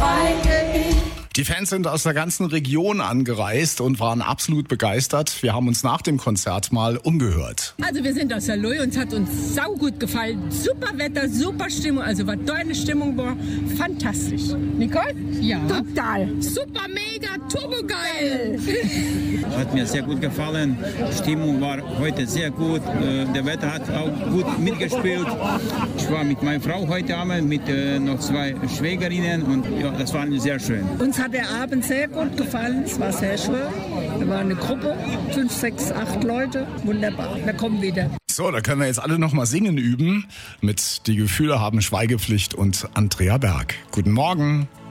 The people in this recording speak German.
Die Fans sind aus der ganzen Region angereist und waren absolut begeistert. Wir haben uns nach dem Konzert mal umgehört. Also wir sind aus der Lohe und es hat uns saugut gefallen. Super Wetter, super Stimmung. Also was deine Stimmung war, fantastisch. Nicole? Ja. Total. Super, mega, turbogeil. Hat mir sehr gut gefallen. Die Stimmung war heute sehr gut. Der Wetter hat auch gut mitgespielt. Ich war mit meiner Frau heute Abend, mit noch 2 Schwägerinnen und ja, das war sehr schön. Uns hat der Abend sehr gut gefallen. Es war sehr schön. Wir waren eine Gruppe, 5, 6, 8 Leute. Wunderbar. Wir kommen wieder. So, da können wir jetzt alle noch mal singen üben mit Die Gefühle haben Schweigepflicht und Andrea Berg. Guten Morgen.